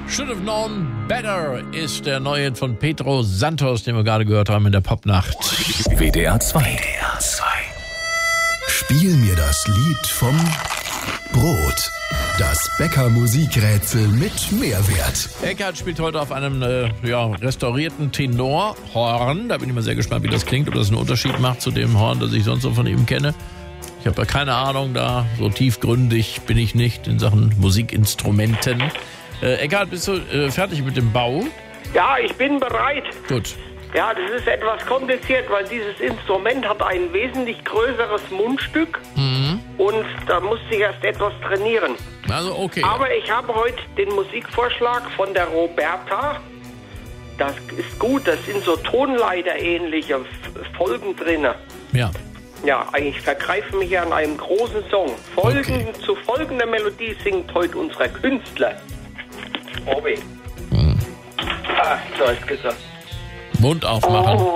Should Have Known Better ist der neue Hit von Pedro Santos, den wir gerade gehört haben in der Popnacht. WDR 2. Spiel mir das Lied vom Brot. Das Bäcker-Musikrätsel mit Mehrwert. Eckart spielt heute auf einem restaurierten Tenorhorn. Da bin ich mal sehr gespannt, wie das klingt, ob das einen Unterschied macht zu dem Horn, das ich sonst so von ihm kenne. Ich habe ja keine Ahnung, da so tiefgründig bin ich nicht in Sachen Musikinstrumenten. Eckart, bist du fertig mit dem Bau? Ja, ich bin bereit. Gut. Ja, das ist etwas kompliziert, weil dieses Instrument hat ein wesentlich größeres Mundstück und da musste ich erst etwas trainieren. Also okay. Aber ich habe heute den Musikvorschlag von der Roberta. Das ist gut, das sind so Tonleiter-ähnliche Folgen drin. Ja. Ja, ich vergreife mich an einem großen Song. Zu folgender Melodie singt heute unser Künstler. Bobby. So ist gesagt. Mund aufmachen.